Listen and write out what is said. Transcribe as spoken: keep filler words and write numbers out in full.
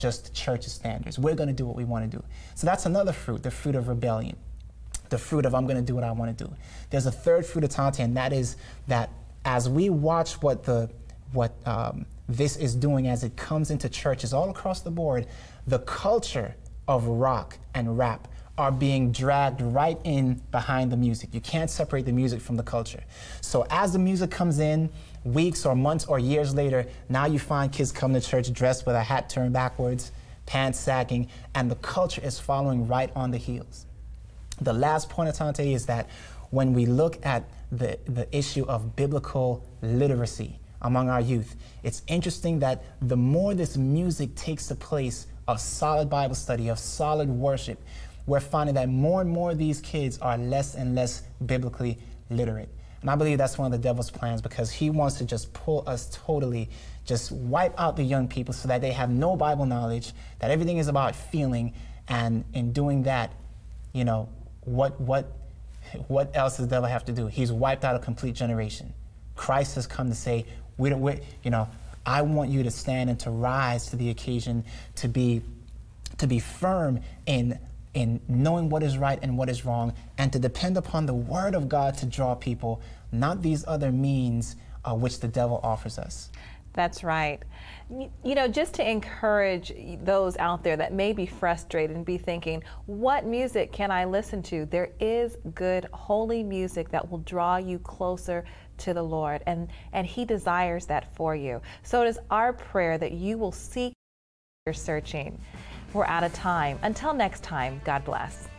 just the church's standards. We're going to do what we want to do. So that's another fruit, the fruit of rebellion, the fruit of I'm going to do what I want to do. There's a third fruit of Tante, and that is that as we watch what the what um, this is doing as it comes into churches all across the board, the culture of rock and rap are being dragged right in behind the music. You can't separate the music from the culture. So as the music comes in, weeks or months or years later, now you find kids come to church dressed with a hat turned backwards, pants sagging, and the culture is following right on the heels. The last point of Tante is that when we look at the, the issue of biblical literacy among our youth, it's interesting that the more this music takes the place of solid Bible study, of solid worship, we're finding that more and more of these kids are less and less biblically literate. And I believe that's one of the devil's plans, because he wants to just pull us totally, just wipe out the young people so that they have no Bible knowledge, that everything is about feeling, and in doing that, you know, what, what, what else does the devil have to do? He's wiped out a complete generation. Christ has come to say, we don't, we, you know, I want you to stand and to rise to the occasion, to be, to be firm in, in knowing what is right and what is wrong, and to depend upon the Word of God to draw people, not these other means uh, which the devil offers us. That's right. You know, just to encourage those out there that may be frustrated and be thinking, what music can I listen to? There is good, holy music that will draw you closer to the Lord, and, and He desires that for you. So it is our prayer that you will seek your searching. We're out of time. Until next time, God bless.